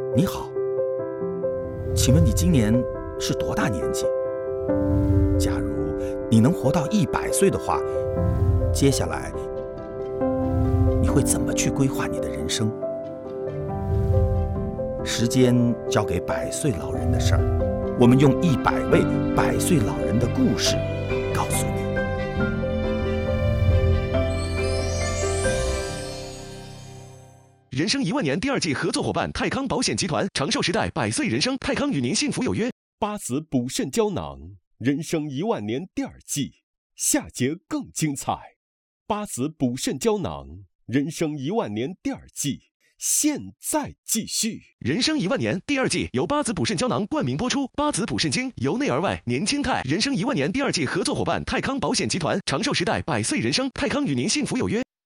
你好，请问你今年是多大年纪？假如你能活到100岁的话，接下来你会怎么去规划你的人生？时间交给100岁老人的事儿，我们用100位100岁老人的故事告诉你。 人生1万年第2季合作伙伴泰康保险集团，长寿时代100岁人生，泰康与您幸福有约。 八子补肾胶囊，人生1万年第2季，下节更精彩。八子补肾胶囊，人生1万年第2季，现在继续。 人生1万年第2季由八子补肾胶囊冠名播出，八子补肾精由内而外年轻态。人生1万年第2季合作伙伴泰康保险集团，长寿时代100岁人生，泰康与您幸福有约。